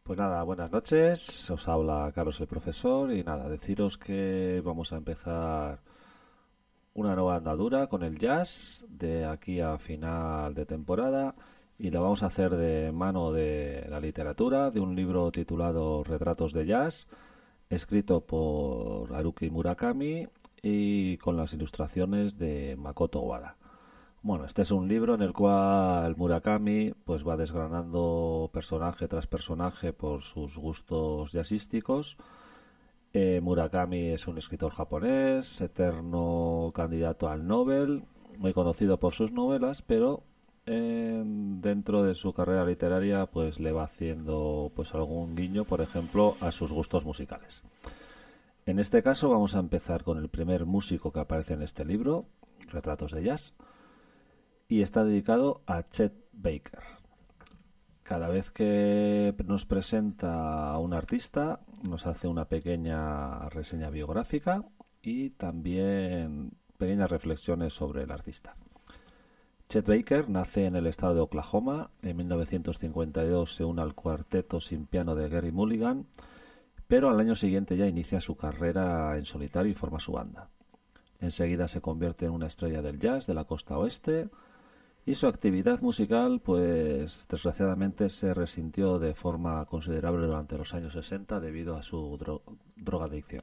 Pues nada, buenas noches, os habla Carlos el profesor y nada, deciros que vamos a empezar una nueva andadura con el jazz de aquí a final de temporada y lo vamos a hacer de mano de la literatura, de un libro titulado Retratos de Jazz, escrito por Haruki Murakami y con las ilustraciones de Makoto Wada. Bueno, este es un libro en el cual Murakami pues va desgranando personaje tras personaje por sus gustos jazzísticos. Murakami es un escritor japonés, eterno candidato al Nobel, muy conocido por sus novelas, pero dentro de su carrera literaria pues le va haciendo pues algún guiño, por ejemplo, a sus gustos musicales. En este caso vamos a empezar con el primer músico que aparece en este libro, Retratos de Jazz, y está dedicado a Chet Baker. Cada vez que nos presenta a un artista, nos hace una pequeña reseña biográfica y también pequeñas reflexiones sobre el artista. Chet Baker nace en el estado de Oklahoma. En 1952 se une al cuarteto sin piano de Gerry Mulligan, pero al año siguiente ya inicia su carrera en solitario y forma su banda. Enseguida se convierte en una estrella del jazz de la costa oeste, y su actividad musical, pues desgraciadamente se resintió de forma considerable durante los años 60 debido a su drogadicción.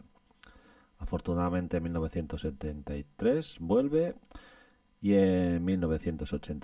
Afortunadamente en 1973 vuelve y en 1980